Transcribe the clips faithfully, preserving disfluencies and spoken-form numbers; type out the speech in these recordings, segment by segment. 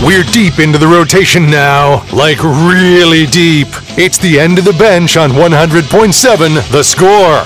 We're deep into the rotation now, like really deep. It's the end of the bench on one hundred point seven The Score.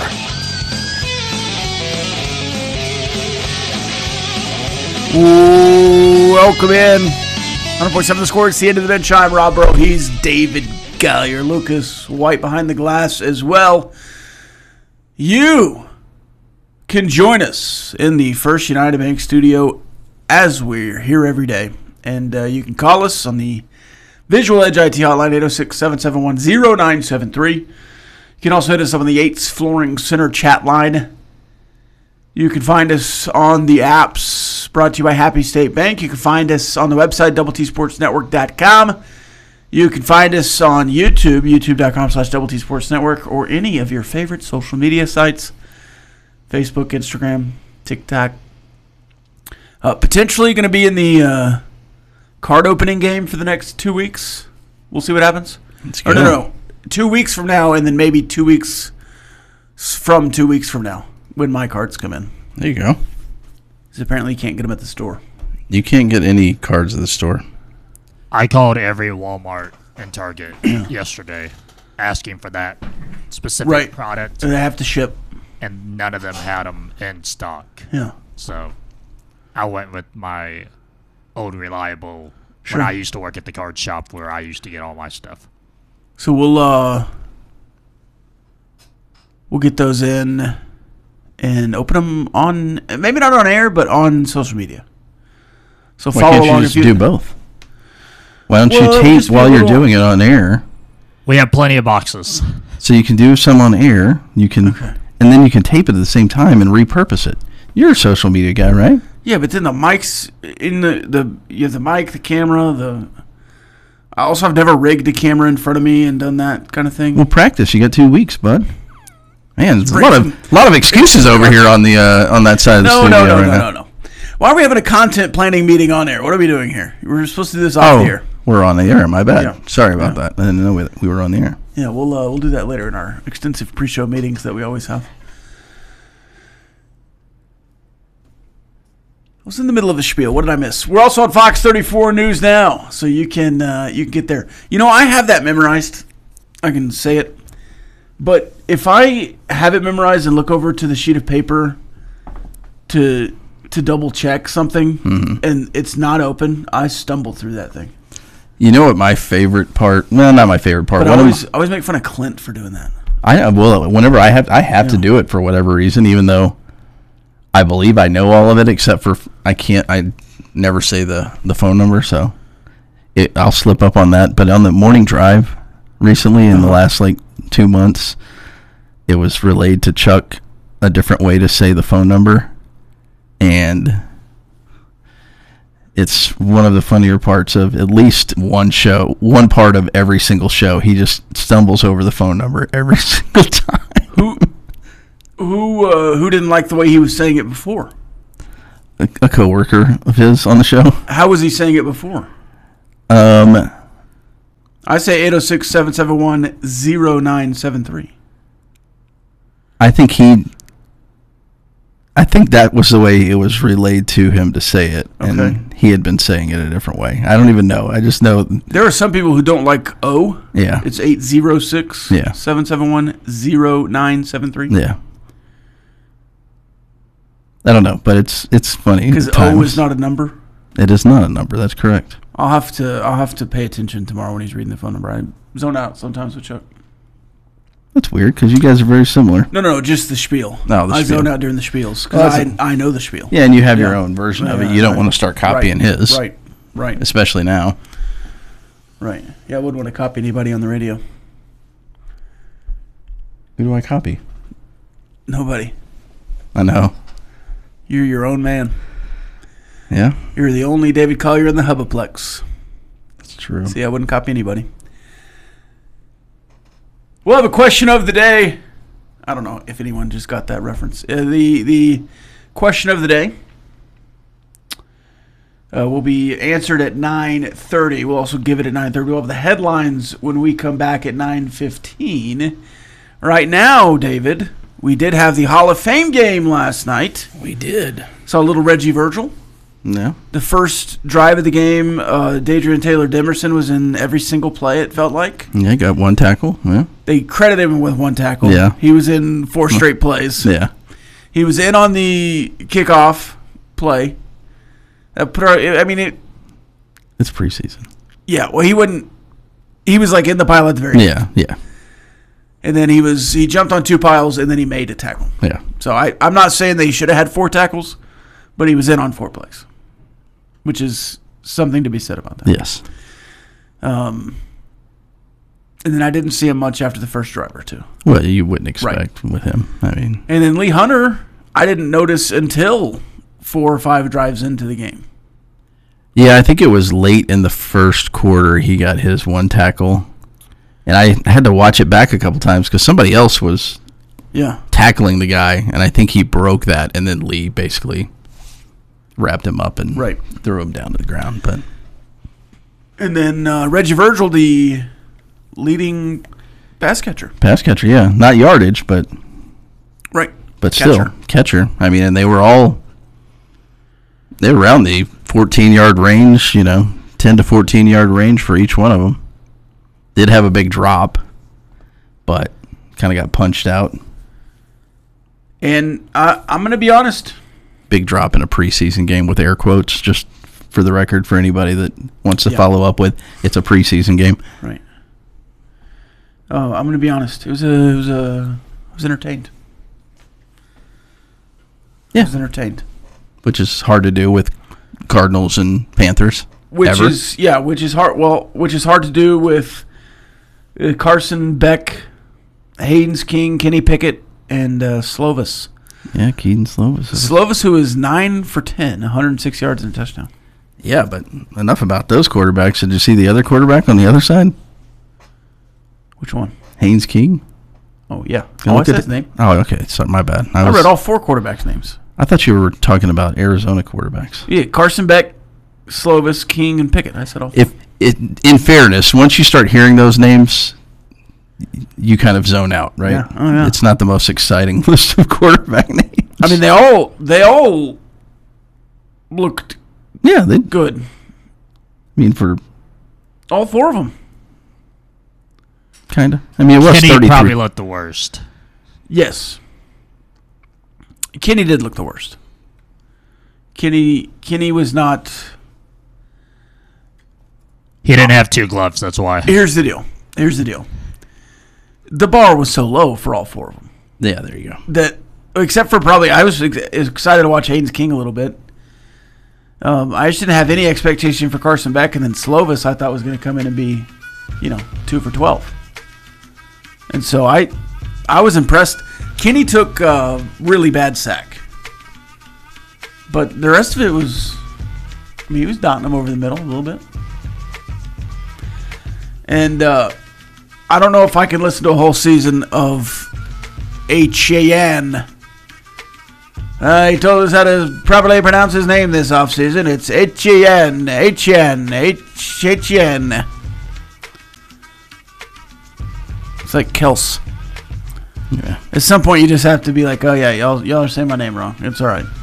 Ooh, welcome in. one hundred point seven The Score. It's the end of the bench. I'm Rob Burrow. He's David Gallier. Lucas White behind the glass as well. You can join us in the First United Bank studio as we're here every day. And uh, you can call us on the Visual Edge I T hotline, eight oh six, seven seven one, oh nine seven three. You can also hit us up on the Yates Flooring Center chat line. You can find us on the apps brought to you by Happy State Bank. You can find us on the website, double t sports network dot com. You can find us on YouTube, youtube.com slash double T Sports Network, or any of your favorite social media sites, Facebook, Instagram, TikTok. Uh, potentially going to be in the uh, card opening game for the next two weeks. We'll see what happens. Or no, no, no. Two weeks from now, and then maybe two weeks from two weeks from now when my cards come in. There you go. Because apparently you can't get them at the store. You can't get any cards at the store. I called every Walmart and Target yesterday asking for that specific right. product. And they have to ship. And none of them had them in stock. Yeah. So I went with my old reliable sure. when I used to work at the card shop where I used to get all my stuff. So we'll uh we'll get those in and open them on, maybe not on air, but on social media. So Why follow can't along you just if you do both. Why don't well, you tape while you're doing it on air? We have plenty of boxes. So you can do some on air, you can, okay. and then you can tape it at the same time and repurpose it. You're a social media guy, right? Yeah, but then the mics in the the you have the mic, the camera, the. I also have never rigged a camera in front of me and done that kind of thing. Well, practice. You got two weeks, bud. Man, there's a lot of a lot of excuses over here on the uh, on that side of the no, studio no, no, right no, now. no, no. Why are we having a content planning meeting on air? What are we doing here? We're supposed to do this off Oh, the air. we're on the air. My bad. Yeah. Sorry about Yeah. that. I didn't know we, we were on the air. Yeah, we'll uh, we'll do that later in our extensive pre-show meetings that we always have. I was in the middle of a spiel. What did I miss? We're also on Fox thirty-four News now, so you can uh, you can get there. You know, I have that memorized. I can say it. But if I have it memorized and look over to the sheet of paper to to double check something mm-hmm. and it's not open, I stumble through that thing. You know what my favorite part? Well, not my favorite part. But One I of always, my- I always make fun of Clint for doing that. I well, whenever I have I have Yeah. to do it for whatever reason, even though I believe I know all of it, except for I can't. I never say the, the phone number, so it, I'll slip up on that. But on the morning drive recently, in uh-huh. the last like two months, it was relayed to Chuck a different way to say the phone number, and it's one of the funnier parts of at least one show, one part of every single show. He just stumbles over the phone number every single time. Who? Who uh, who didn't like the way he was saying it before? A, a coworker of his on the show. How was he saying it before? Um, I say eight oh six, seven seven one, oh nine seven three. I think he. I think that was the way it was relayed to him to say it, and okay. he had been saying it a different way. I don't even know. I just know there are some people who don't like O. Yeah, it's eight oh six, yeah. seven seven one, oh nine seven three. Yeah. I don't know, but it's it's funny because O is not a number. It is not a number. That's correct. I'll have to I'll have to pay attention tomorrow when he's reading the phone number. I zone out sometimes with Chuck. That's weird because you guys are very similar. No, no, no, just the spiel. No, the I spiel. zone out during the spiels because I I know the spiel. Yeah, and you have yeah. your own version yeah, of it. You don't right. want to start copying right. his. Right, right. Especially now. Right. Yeah, I wouldn't want to copy anybody on the radio. Who do I copy? Nobody. I know. You're your own man. Yeah? You're the only David Collier in the Hubaplex. That's true. See, I wouldn't copy anybody. We'll have a question of the day. I don't know if anyone just got that reference. Uh, the the question of the day uh, will be answered at nine thirty. We'll also give it at nine thirty. We'll have the headlines when we come back at nine fifteen. Right now, David, we did have the Hall of Fame game last night. We did. Saw little Reggie Virgil. Yeah. The first drive of the game, uh, Dadrian Taylor Demerson was in every single play, it felt like. Yeah, he got one tackle. Yeah. They credited him with one tackle. Yeah. He was in four straight plays. Yeah. He was in on the kickoff play. Uh, put our, I mean, it. It's preseason. Yeah, well, he wouldn't. He was like in the pile at the very end. Yeah, yeah. And then he was he jumped on two piles and then he made a tackle. Yeah. So I, I'm not saying that he should have had four tackles, but he was in on four plays, which is something to be said about that. Yes. Um, and then I didn't see him much after the first drive or two. Well, you wouldn't expect with him. I mean, And then Lee Hunter, I didn't notice until four or five drives into the game. yeah, I think it was late in the first quarter he got his one tackle. And I had to watch it back a couple times because somebody else was Yeah. tackling the guy, and I think he broke that, and then Lee basically wrapped him up and Right. threw him down to the ground. But And then uh, Reggie Virgil, the leading pass catcher. pass catcher, yeah, not yardage, but Right. but Catcher. still catcher. I mean, and they were all they were around the fourteen yard range, you know, ten to fourteen yard range for each one of them. Did have a big drop, but kind of got punched out. And uh, I'm going to be honest. Big drop in a preseason game with air quotes, just for the record, for anybody that wants to Yeah. follow up with. It's a preseason game. Right. Oh, I'm going to be honest. It was a, it was a, I was entertained. Yeah. I was entertained. Which is hard to do with Cardinals and Panthers. Which ever. is yeah, which is hard. Well, which is hard to do with uh, Carson Beck, Haynes King, Kenny Pickett, and uh, Slovis. Yeah, Keaton Slovis. Slovis, who is nine for ten, one hundred six yards and a touchdown. Yeah, but enough about those quarterbacks. Did you see the other quarterback on the other side? Which one? Haynes King. Oh yeah. Can Oh, I look said at his the- name. Oh, okay. Sorry, my bad. I was- read all four quarterbacks' names. I thought you were talking about Arizona quarterbacks. Yeah, Carson Beck, Slovis, King, and Pickett. I said all. If it, in fairness, once you start hearing those names, you kind of zone out, right? Yeah. Oh, yeah. It's not the most exciting list of quarterback names. I mean, they all they all looked yeah, they. I good. mean, for All four of them. kind of. I mean, it was Kenny thirty-three. probably looked the worst. Yes. Kenny did look the worst. Kenny Kenny was not. He didn't have two gloves, that's why. Here's the deal. Here's the deal. The bar was so low for all four of them Yeah, there you go. that, except for probably, I was ex- excited to watch Haynes King a little bit. Um, I just didn't have any expectation for Carson Beck, and then Slovis I thought was going to come in and be, you know, two for twelve. And so I, I was impressed. Kenny took a really bad sack, but the rest of it was, I mean, he was dotting them over the middle a little bit. And uh, I don't know if I can listen to a whole season of H A N. Uh, he told us how to properly pronounce his name this offseason. It's H A N, H N, H N. It's like Kels. Yeah. At some point, you just have to be like, oh, yeah, y'all, y'all are saying my name wrong. It's all right.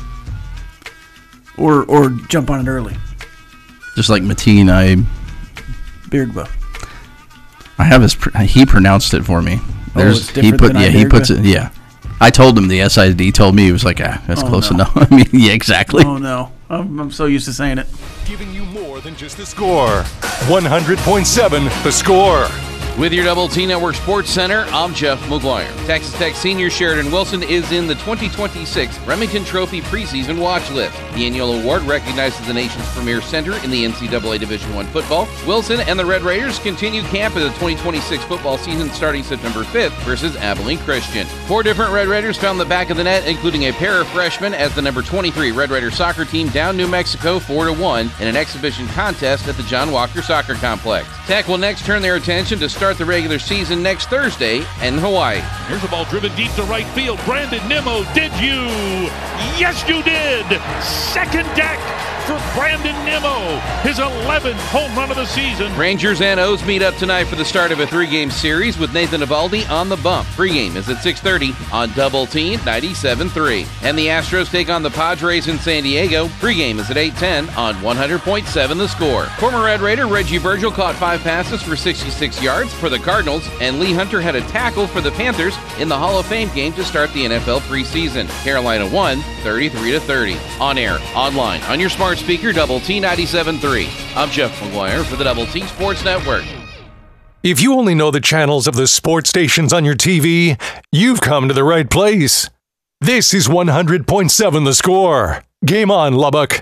Or, or jump on it early. Just like Mateen, I Beardbow. I have his. pr- He pronounced it for me. it's he different put than yeah I he did, puts but- it yeah. I told him the S I D told me he was like ah that's Oh, close no. enough. I mean yeah exactly. Oh, no. I'm, I'm so used to saying it. Giving you more than just the score. one hundred point seven The Score. With your Double T Network Sports Center, I'm Jeff McGuire. Texas Tech senior Sheridan Wilson is in the twenty twenty-six Remington Trophy preseason watch list. The annual award recognizes the nation's premier center in the N C double A Division I football. Wilson and the Red Raiders continue camp of the twenty twenty-six football season starting September fifth versus Abilene Christian. Four different Red Raiders found the back of the net, including a pair of freshmen as the number twenty-three Red Raider soccer team down New Mexico four to one in an exhibition contest at the John Walker Soccer Complex. Tech will next turn their attention to start the regular season next Thursday in Hawaii. Here's a ball driven deep to right field. Brandon Nimmo, did you? Yes, you did. Second deck for Brandon Nimmo, his eleventh home run of the season. Rangers and O's meet up tonight for the start of a three-game series with Nathan Eovaldi on the bump. Pre-game is at six thirty on Double T ninety-seven point three. And the Astros take on the Padres in San Diego. Pre-game is at eight ten on one hundred point seven The Score. Former Red Raider Reggie Virgil caught five passes for sixty-six yards for the Cardinals, and Lee Hunter had a tackle for the Panthers in the Hall of Fame game to start the N F L preseason. Carolina won thirty-three to thirty. On air, online, on your smart speaker, Double T ninety-seven point three. I'm Jeff McGuire for the Double T Sports Network. If you only know the channels of the sports stations on your T V, you've come to the right place. This is one hundred point seven The Score. Game on, Lubbock.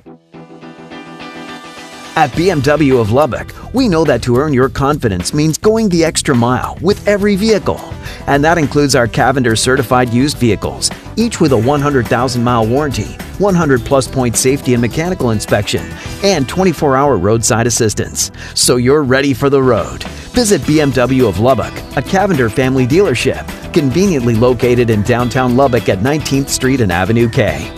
At B M W of Lubbock, we know that to earn your confidence means going the extra mile with every vehicle. And that includes our Cavender certified used vehicles, each with a one hundred thousand mile warranty, one hundred plus point safety and mechanical inspection, and twenty-four hour roadside assistance. So you're ready for the road. Visit B M W of Lubbock, a Cavender family dealership, conveniently located in downtown Lubbock at nineteenth Street and Avenue K.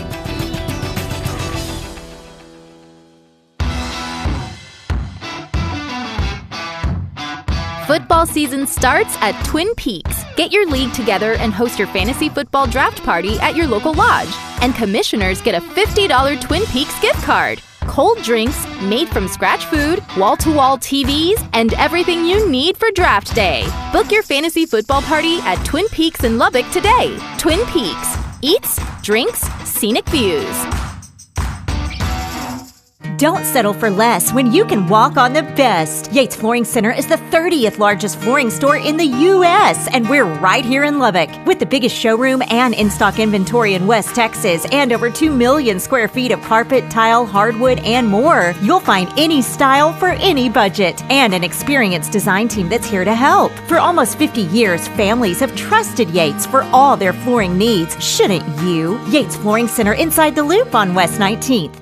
Football season starts at Twin Peaks. Get your league together and host your fantasy football draft party at your local lodge. And commissioners get a fifty dollars Twin Peaks gift card. Cold drinks, made from scratch food, wall-to-wall T Vs, and everything you need for draft day. Book your fantasy football party at Twin Peaks in Lubbock today. Twin Peaks. Eats, drinks, scenic views. Don't settle for less when you can walk on the best. Yates Flooring Center is the thirtieth largest flooring store in the U S, and we're right here in Lubbock. With the biggest showroom and in-stock inventory in West Texas and over two million square feet of carpet, tile, hardwood, and more, you'll find any style for any budget and an experienced design team that's here to help. For almost fifty years, families have trusted Yates for all their flooring needs. Shouldn't you? Yates Flooring Center inside the Loop on West nineteenth.